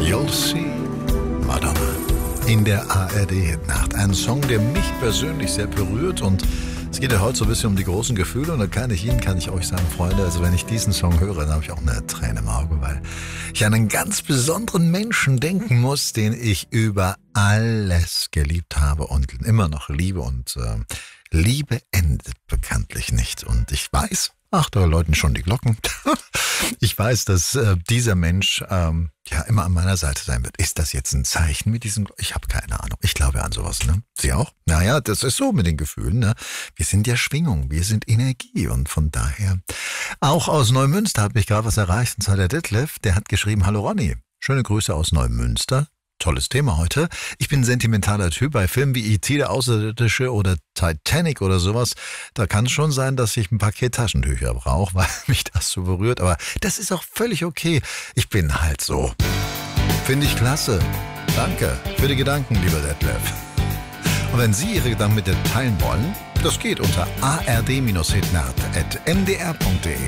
You'll See, Madonna. In der ARD-Hitnacht. Ein Song, der mich persönlich sehr berührt, und es geht ja heute so ein bisschen um die großen Gefühle, und da kann ich euch sagen, Freunde, also wenn ich diesen Song höre, dann habe ich auch eine Träne im Auge, weil ich an einen ganz besonderen Menschen denken muss, den ich über alles geliebt habe und immer noch liebe, und Liebe endet bekanntlich nicht, und ich weiß, da läuten schon die Glocken. Ich weiß, dass dieser Mensch immer an meiner Seite sein wird. Ist das jetzt ein Zeichen mit diesem? Ich habe keine Ahnung. Ich glaube an sowas, ne? Sie auch? Naja, das ist so mit den Gefühlen, ne? Wir sind ja Schwingung, wir sind Energie, und von daher. Auch aus Neumünster hat mich gerade was erreicht, und zwar der Detlef, der hat geschrieben: Hallo Ronny, schöne Grüße aus Neumünster. Tolles Thema heute. Ich bin ein sentimentaler Typ. Bei Filmen wie E.T., der Außerirdische oder Titanic oder sowas, da kann es schon sein, dass ich ein Paket Taschentücher brauche, weil mich das so berührt. Aber das ist auch völlig okay. Ich bin halt so. Finde ich klasse. Danke für die Gedanken, lieber Detlef. Und wenn Sie Ihre Gedanken mit dir teilen wollen, das geht unter ard-hitnacht@mdr.de.